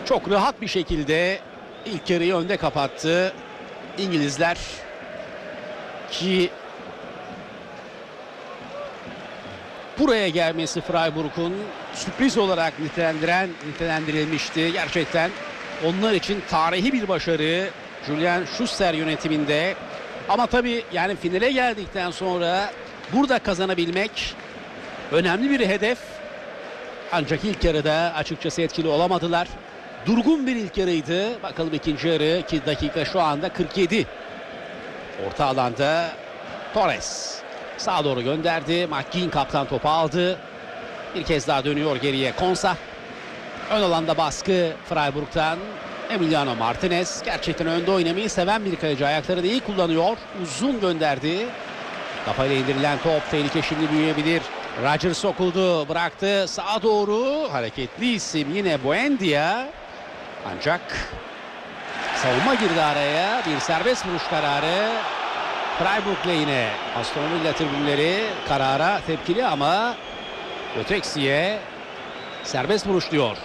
Çok rahat bir şekilde ilk yarıyı önde kapattı İngilizler ki buraya gelmesi Freiburg'un sürpriz olarak nitelendirilmişti. Gerçekten onlar için tarihi bir başarı Julian Schuster yönetiminde. Ama tabii yani finale geldikten sonra burada kazanabilmek önemli bir hedef. Ancak ilk yarıda açıkçası etkili olamadılar. Durgun bir ilk yarıydı. Bakalım ikinci yarı, ki dakika şu anda 47. Orta alanda Torres sağa doğru gönderdi. McGinn kaptan topu aldı. Bir kez daha dönüyor geriye Konsa. Ön alanda baskı Freiburg'tan. Emiliano Martinez gerçekten önde oynamayı seven bir kaleci. Ayakları da iyi kullanıyor. Uzun gönderdi. Kafayla indirilen top, tehlike şimdi büyüyebilir. Rodgers sokuldu, bıraktı sağa doğru. Hareketli isim yine Buendia. Ancak savunma girdi araya. Bir serbest vuruş kararı. Freiburg lehine. Aston Villa tribünleri karara tepkili ama Öteksi'ye serbest vuruş diyor.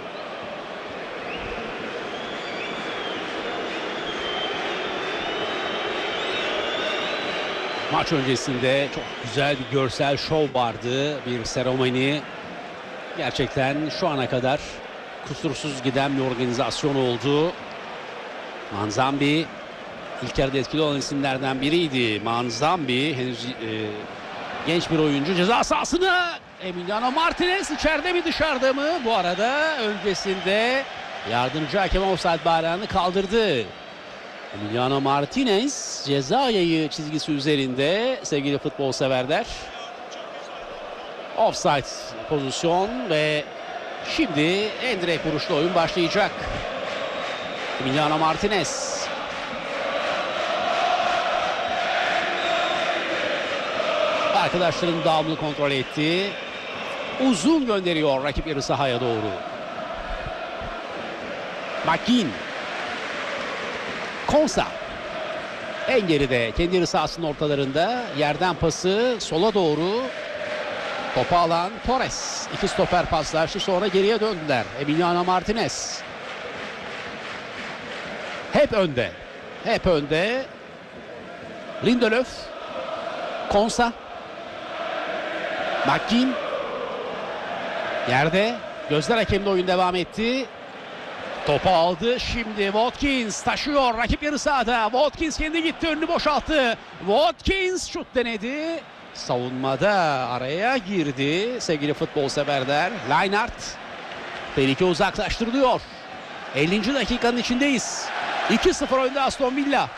Maç öncesinde çok güzel bir görsel şov vardı. Bir seremoni. Gerçekten şu ana kadar kusursuz giden bir organizasyon oldu. Manzambi ilk yarıda etkili olan isimlerden biriydi. Manzambi henüz genç bir oyuncu. Ceza sahasına Emiliano Martinez içeride mi dışarıda mı? Bu arada öncesinde yardımcı hakem offside bayrağını kaldırdı. Emiliano Martinez ceza yayı çizgisi üzerinde sevgili futbol severler. Offside pozisyon ve şimdi en direkt vuruşlu oyun başlayacak. Emiliano Martinez. Arkadaşların dağılımını kontrol etti. Uzun gönderiyor rakip yarı sahaya doğru. McGinn. Konsa. En geride kendi yarı sahasının ortalarında. Yerden pası sola doğru. Topu alan Torres. İki stoper paslaştı, sonra geriye döndüler. Emiliano Martinez. Hep önde. Hep önde. Lindelöf. Konsa. McGinn. Yerde. Gözler hakemde oyun devam etti. Topu aldı. Şimdi Watkins taşıyor. Rakip yarı sahada. Watkins kendi gitti. Önünü boşalttı. Watkins şut denedi. Savunmada araya girdi sevgili futbol severler. Lienhardt. Tehlike uzaklaştırılıyor. 50. dakikanın içindeyiz. 2-0 önde Aston Villa.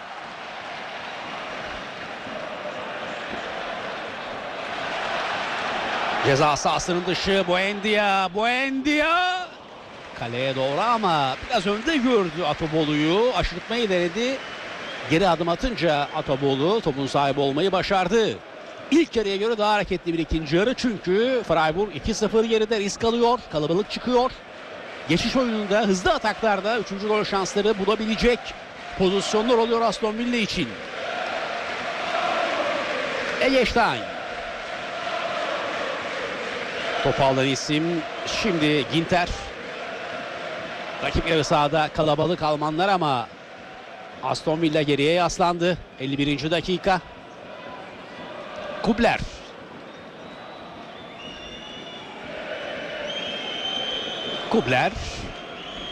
Ceza sahasının dışı Buendia. Kaleye doğru ama biraz önde gördü Atobolu'yu. Aşırtmayı denedi. Geri adım atınca Atobolu topun sahibi olmayı başardı. İlk yarıya göre daha hareketli bir ikinci yarı. Çünkü Freiburg 2-0 geride, risk alıyor. Kalabalık çıkıyor. Geçiş oyununda, hızlı ataklarda 3. gol şansları bulabilecek pozisyonlar oluyor Aston Villa için. Eggestein. Topu alan isim şimdi Ginter. Rakip yarı sahada kalabalık Almanlar ama Aston Villa geriye yaslandı. 51. dakika. Kubler. Kubler